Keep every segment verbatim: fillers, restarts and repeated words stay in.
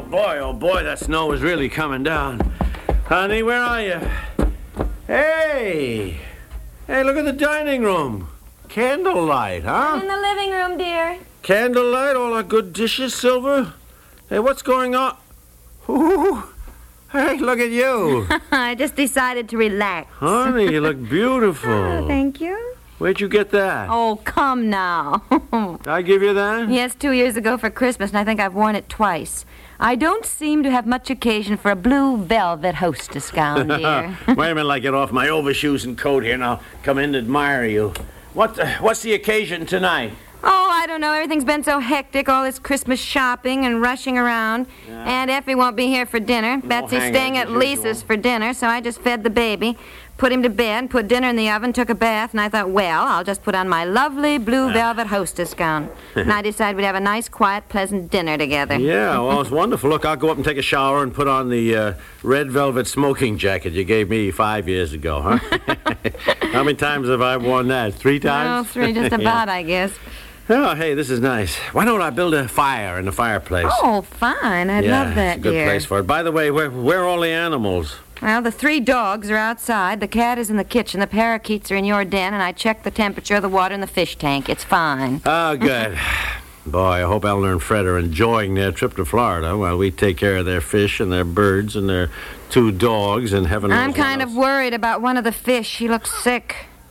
boy, oh boy, that snow is really coming down. Honey, where are you? Hey! Hey, look at the dining room. Candlelight, huh? I'm in the living room, dear. Candlelight, all our good dishes, Silver. Hey, what's going on? Ooh, hey, look at you. I just decided to relax. Honey, you look beautiful. Oh, thank you. Where'd you get that? Oh, come now. Did I give you that? Yes, two years ago for Christmas, and I think I've worn it twice. I don't seem to have much occasion for a blue velvet hostess gown, dear. Wait a minute, I get off my overshoes and coat here, and I'll come in to admire you. What? The, what's the occasion tonight? Oh, I don't know. Everything's been so hectic, all this Christmas shopping and rushing around. Yeah. Aunt Effie won't be here for dinner. No Betsy's hang-ups staying as at Lisa's usual. for dinner, so I just fed the baby, put him to bed, put dinner in the oven, took a bath, and I thought, well, I'll just put on my lovely blue velvet hostess gown. And I decided we'd have a nice, quiet, pleasant dinner together. Yeah, well, it's wonderful. Look, I'll go up and take a shower and put on the uh, red velvet smoking jacket you gave me five years ago, huh? How many times have I worn that? Three times? Oh, three, just about, I guess. Oh, hey, this is nice. Why don't I build a fire in the fireplace? Oh, fine. I'd yeah, love that, it's a good dear. place for it. By the way, where, where are all the animals? Well, the three dogs are outside. The cat is in the kitchen. The parakeets are in your den, and I checked the temperature of the water in the fish tank. It's fine. Oh, good. Boy, I hope Eleanor and Fred are enjoying their trip to Florida while we take care of their fish and their birds and their two dogs and heaven knows I'm what kind else. of worried about one of the fish. He looks sick.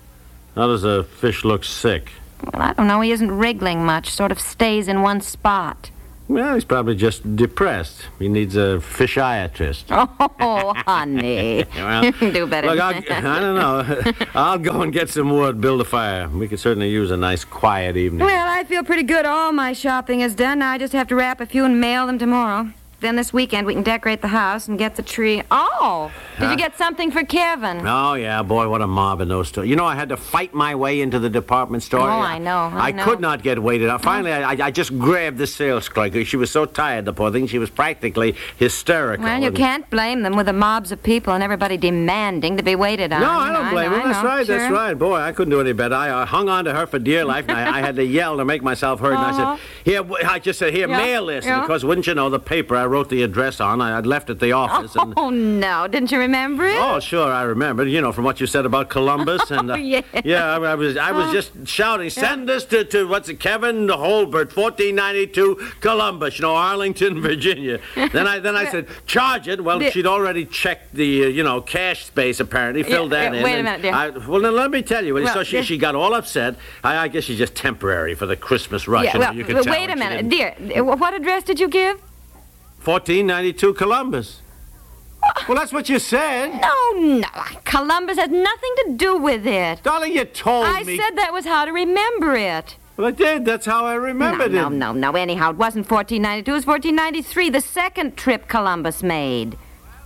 How does a fish look sick? Well, I don't know. He isn't wriggling much. Sort of stays in one spot. Well, he's probably just depressed. He needs a fishiatrist. Oh, honey. Well, You can do better Look, than I'll, that. I don't know. I'll go and get some wood, build a fire. We could certainly use a nice, quiet evening. Well, I feel pretty good. All my shopping is done. Now I just have to wrap a few and mail them tomorrow. Then this weekend we can decorate the house and get the tree. Oh! Did Huh? you get something for Kevin? Oh, yeah, boy, what a mob in those stores. You know, I had to fight my way into the department store. Oh, I know, I know. could not get waited out. Finally, I, I just grabbed the sales clerk. She was so tired, the poor thing. She was practically hysterical. Well, you And- can't blame them with the mobs of people and everybody demanding to be waited on. No, I You don't know, blame know, her. I That's know, right, that's sure. right. Boy, I couldn't do any better. I uh, hung on to her for dear life, and I, I had to yell to make myself heard. And I Uh-huh. said, here, w- I just said, here, Yeah, mail this. yeah. And of course, wouldn't you know, the paper I wrote the address on, I, I'd left at the office. And, Oh, no. Didn't you remember it? oh, sure, I remember. You know, from what you said about Columbus. And, uh, Oh, yeah. Yeah, I, I was I was Oh. just shouting, send this to, to, what's it, Kevin Holbert, fourteen ninety-two Columbus, you know, Arlington, Virginia. then I then I said, charge it. Well, The- she'd already checked the, uh, you know, cash space, apparently, filled Yeah, that yeah, in. wait a and minute, dear. I, well, then let me tell you. Well, so she, dear- she got all upset. I, I guess she's just temporary for the Christmas rush. Yeah, you know, well, you could well, tell wait a when she minute. didn't- Dear, uh, what address did you give? fourteen ninety-two Columbus. Well, that's what you said. No, no. Columbus has nothing to do with it. Darling, you told I me. said that was how to remember it. Well, I did. That's how I remembered no, it. no, no, no. Anyhow, it wasn't fourteen ninety-two. It was fourteen ninety-three, the second trip Columbus made.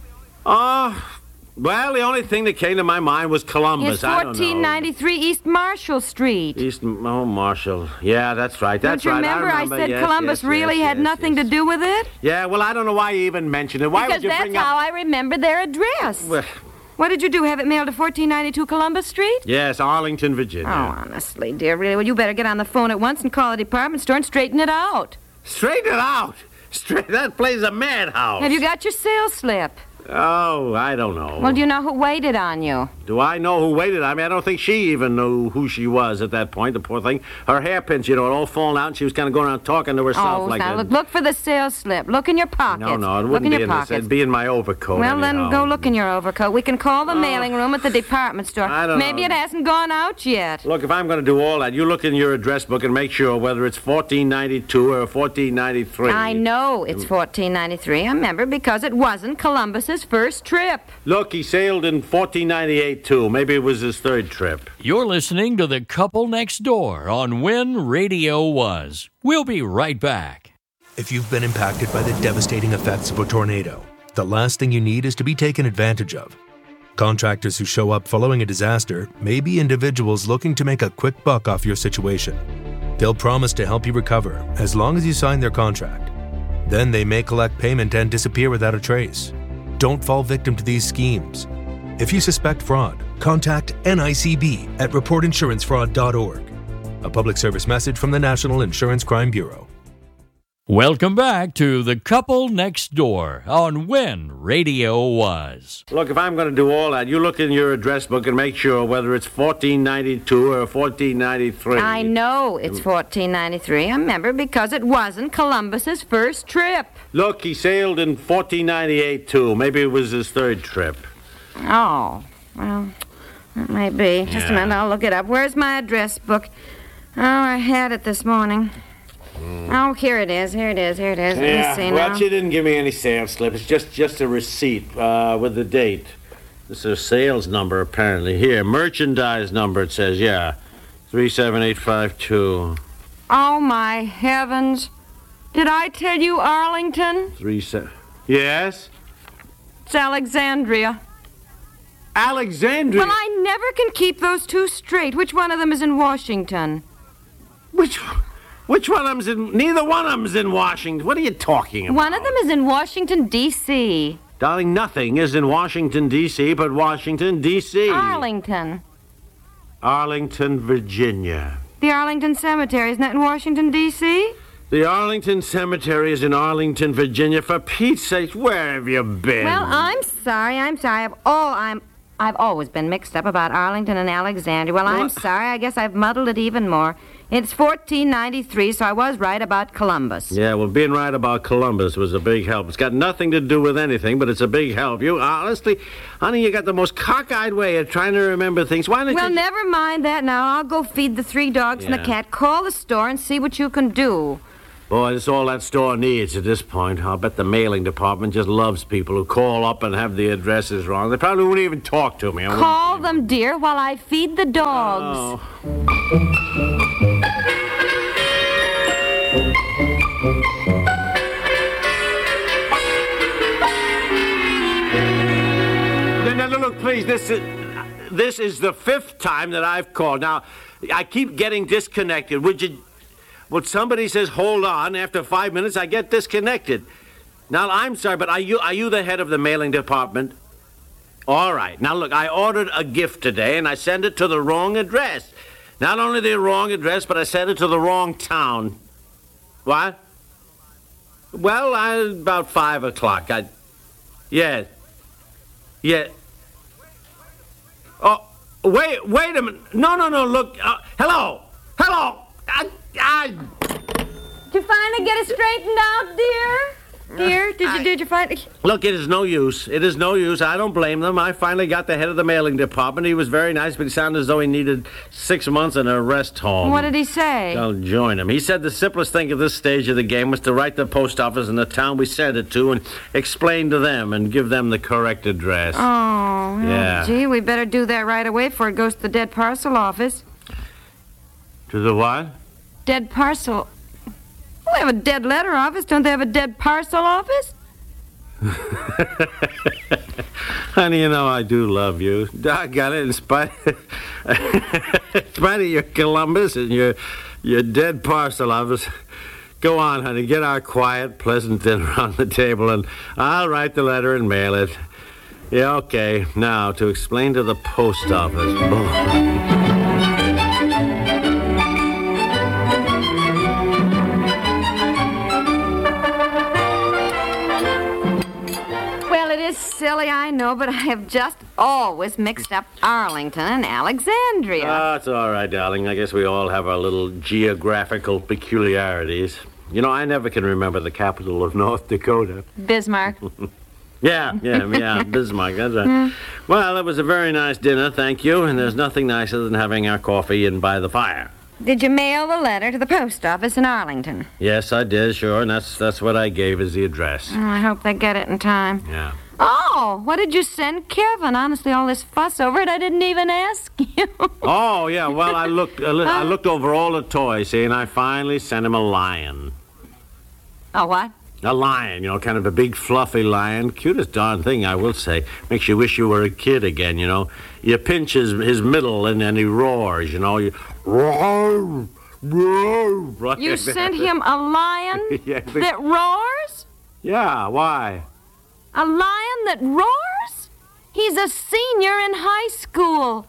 Oh, well, the only thing that came to my mind was Columbus. It's I don't know. fourteen ninety-three East Marshall Street. East, oh, Marshall. Yeah, that's right. That's Don't you right. remember I I, remember. said Yes, Columbus yes, really yes, had yes, nothing yes. to do with it? Yeah, well, I don't know why you even mentioned it. Why because would you that's bring how up... I remember their address. Well, What did you do? Have it mailed to fourteen ninety-two Columbus Street? yes, Arlington, Virginia. Oh, honestly, dear, really. Well, you better get on the phone at once and call the department store and straighten it out. Straighten it out. Straight. That place is a madhouse. Have you got your sales slip? Oh, I don't know. Well, do you know who waited on you? Do I know who waited? I mean, I don't think she even knew who she was at that point, the poor thing. Her hairpins, you know, had all fallen out, and she was kind of going around talking to herself oh, like now that. look, look for the sales slip. Look in your pockets. No, no, it look wouldn't in be your in this. pockets. It'd be in my overcoat. Well, then anyhow. go look in your overcoat. We can call the mailing room at the department store. I don't Maybe know. it hasn't gone out yet. Look, if I'm going to do all that, you look in your address book and make sure whether it's fourteen ninety-two or fourteen ninety-three. I know it's fourteen ninety-three. I remember because it wasn't Columbus's first trip. Look, he sailed in fourteen ninety-eight, too. Maybe it was his third trip. You're listening to The Couple Next Door on When Radio Was. We'll be right back. If you've been impacted by the devastating effects of a tornado, the last thing you need is to be taken advantage of. Contractors who show up following a disaster may be individuals looking to make a quick buck off your situation. They'll promise to help you recover as long as you sign their contract. Then they may collect payment and disappear without a trace. Don't fall victim to these schemes. If you suspect fraud, contact N I C B at report insurance fraud dot org. A public service message from the National Insurance Crime Bureau. Welcome back to The Couple Next Door on When Radio Was. Look, if I'm going to do all that, you look in your address book and make sure whether it's fourteen ninety-two or fourteen ninety-three. I know it's fourteen ninety-three. I remember because it wasn't Columbus's first trip. Look, he sailed in fourteen ninety-eight, too. Maybe it was his third trip. Oh, well, that may be. Just a Yeah. minute, I'll look it up. Where's my address book? Oh, I had it this morning. Oh, here it is. Here it is. Here it is. Let me see well, now. she didn't give me any sales slip. It's just, just a receipt uh, with the date. This is a sales number, apparently. Here, merchandise number, it says, yeah. three seven eight five two. Oh, my heavens. Did I tell you Arlington? Three se- Yes? It's Alexandria. Alexandria? Well, I never can keep those two straight. Which one of them is in Washington? Which which one of them's in... Neither one of them's in Washington. What are you talking about? One of them is in Washington, D C Darling, nothing is in Washington, D C but Washington, D C Arlington. Arlington, Virginia. The Arlington Cemetery, isn't that in Washington, D C? The Arlington Cemetery is in Arlington, Virginia. For Pete's sake, where have you been? Well, I'm sorry. I'm sorry. I've oh, I'm I've always been mixed up about Arlington and Alexandria. Well, I'm What? sorry. I guess I've muddled it even more. It's fourteen ninety-three, so I was right about Columbus. Yeah, well, being right about Columbus was a big help. It's got nothing to do with anything, but it's a big help. You, honestly, honey, you got the most cockeyed way of trying to remember things. Why don't Well, you... never mind that now. I'll go feed the three dogs and Yeah. the cat. Call the store and see what you can do. Boy, that's all that store needs at this point. I'll bet the mailing department just loves people who call up and have the addresses wrong. They probably won't even talk to me. I wouldn't- Call them, dear, while I feed the dogs. Oh. Now, now, look, please, this is, this is the fifth time that I've called. Now, I keep getting disconnected. Would you... Well, somebody says, hold on. After five minutes, I get disconnected. Now, I'm sorry, but are you, are you the head of the mailing department? All right. Now, look, I ordered a gift today, and I sent it to the wrong address. Not only the wrong address, but I sent it to the wrong town. What? Well, I, about five o'clock. I, yeah. Yeah. Oh, wait, wait a minute. No, no, no, look. Uh, hello. Hello. I, I, Did you finally get it straightened out, dear? Dear, did you, did you finally... Look, it is no use. It is no use. I don't blame them. I finally got the head of the mailing department. He was very nice, but he sounded as though he needed six months in a rest home. What did he say? I'll join him. He said the simplest thing at this stage of the game was to write the post office in the town we sent it to and explain to them and give them the correct address. Oh, well, Yeah. Gee, we better do that right away before it goes to the dead parcel office. To the what? Dead parcel... Well, they have a dead letter office. Don't they have a dead parcel office? Honey, you know I do love you. Doggone it, in spite, in spite of your Columbus and your, your dead parcel office. Go on, honey, get our quiet, pleasant dinner on the table, and I'll write the letter and mail it. Yeah, okay. Now, to explain to the post office. Well, it is silly, I know, but I have just always mixed up Arlington and Alexandria. Ah, it's all right, darling. I guess we all have our little geographical peculiarities. You know, I never can remember the capital of North Dakota. Bismarck. Yeah, yeah, yeah, Bismarck, that's right. Well, it was a very nice dinner, thank you, and there's nothing nicer than having our coffee in by the fire. Did you mail the letter to the post office in Arlington? Yes, I did, sure, and that's that's what I gave as the address. Oh, I hope they get it in time. Yeah. Oh, what did you send Kevin? Honestly, all this fuss over it, I didn't even ask you. Oh, yeah, well, I looked I, li- I looked over all the toys, see, and I finally sent him a lion. Oh, what? A lion, you know, kind of a big, fluffy lion. Cutest darn thing, I will say. Makes you wish you were a kid again, you know. You pinch his, his middle, and then he roars, you know. You roar, roar. Right You like sent that. him a lion Yeah, I think- that roars? Yeah, why? A lion that roars? He's a senior in high school.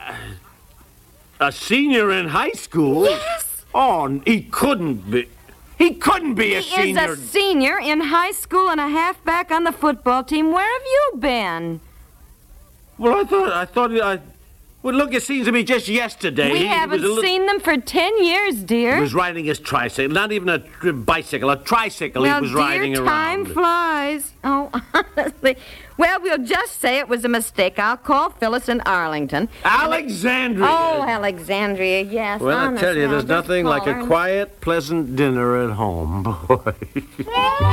A senior in high school? Yes. Oh, he couldn't be. He couldn't be a he senior. is a senior in high school and a halfback on the football team. Where have you been? Well, I thought, I thought, I... Well, look, it seems to me just yesterday. We he haven't was a li- seen them for ten years, dear. He was riding his tricycle. Not even a tri- bicycle, a tricycle well, he was dear, riding time around. flies. Oh, honestly. Well, we'll just say it was a mistake. I'll call Phyllis in Arlington. Alexandria! Oh, Alexandria, yes. Well, I honestly, tell you, I'll there's just nothing call like her a and- quiet, pleasant dinner at home, boy.